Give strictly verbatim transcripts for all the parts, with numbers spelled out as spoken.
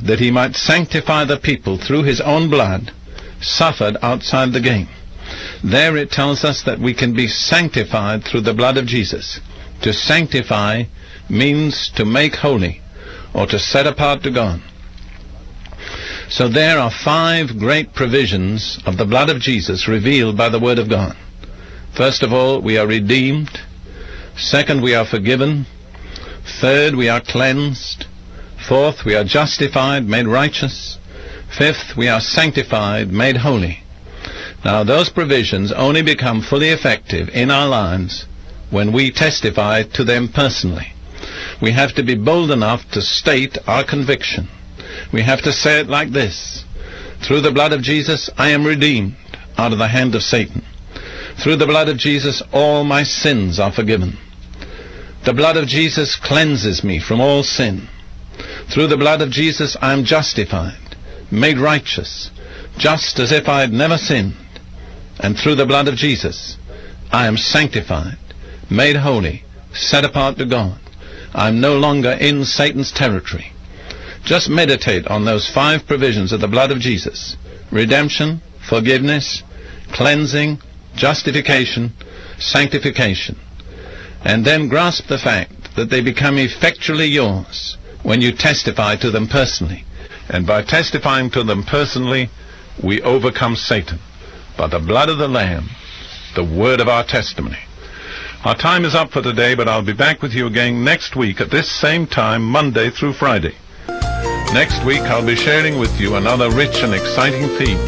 that he might sanctify the people through his own blood, suffered outside the game. There it tells us that we can be sanctified through the blood of Jesus. To sanctify means to make holy, or to set apart to God. So there are five great provisions of the blood of Jesus revealed by the Word of God. First of all, we are redeemed. Second, we are forgiven. Third, we are cleansed. Fourth, we are justified, made righteous. Fifth, we are sanctified, made holy. Now, those provisions only become fully effective in our lives when we testify to them personally. We have to be bold enough to state our conviction. We have to say it like this: through the blood of Jesus, I am redeemed out of the hand of Satan. Through the blood of Jesus, all my sins are forgiven. The blood of Jesus cleanses me from all sin. Through the blood of Jesus, I am justified, made righteous, just as if I had never sinned. And through the blood of Jesus, I am sanctified, made holy, set apart to God. I am no longer in Satan's territory. Just meditate on those five provisions of the blood of Jesus: redemption, forgiveness, cleansing, justification, sanctification. And then grasp the fact that they become effectually yours when you testify to them personally. And by testifying to them personally, we overcome Satan by the blood of the Lamb, the word of our testimony. Our time is up for today, but I'll be back with you again next week at this same time, Monday through Friday. Next week, I'll be sharing with you another rich and exciting theme.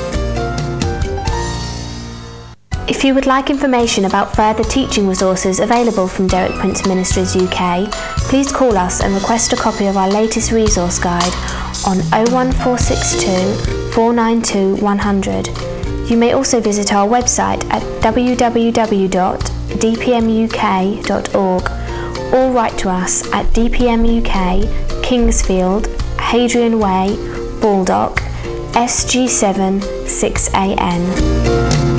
If you would like information about further teaching resources available from Derek Prince Ministries U K, please call us and request a copy of our latest resource guide on oh one four six two, four nine two, one hundred. You may also visit our website at w w w dot d p m u k dot org or write to us at D P M U K, Kingsfield, Hadrian Way, Baldock, S G seven six A N.